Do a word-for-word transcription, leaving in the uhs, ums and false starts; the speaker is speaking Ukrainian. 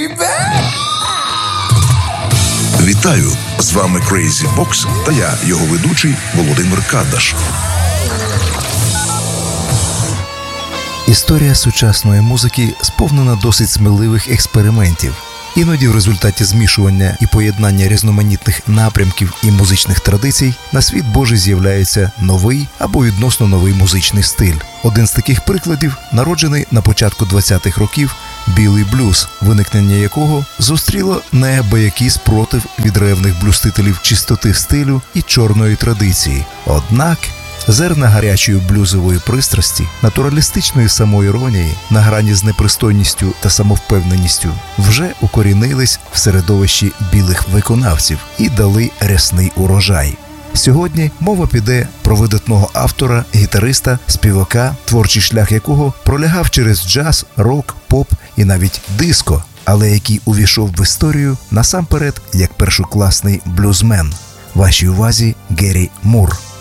Вітаю! З вами Crazy Box та я, його ведучий Володимир Кадаш. Історія сучасної музики сповнена досить сміливих експериментів. Іноді в результаті змішування і поєднання різноманітних напрямків і музичних традицій на світ Божий з'являється новий або відносно новий музичний стиль. Один з таких прикладів народжений на початку двадцятих років білий блюз, виникнення якого зустріло неабиякий спротив від ревних блюстителів чистоти стилю і чорної традиції. Однак зерна гарячої блюзової пристрасті, натуралістичної самоіронії на грані з непристойністю та самовпевненістю вже укорінились в середовищі білих виконавців і дали рясний урожай. Сьогодні мова піде про видатного автора, гітариста, співака, творчий шлях якого пролягав через джаз, рок, поп і навіть диско, але який увійшов в історію насамперед як першокласний блюзмен. Вашій увазі Гері Мур.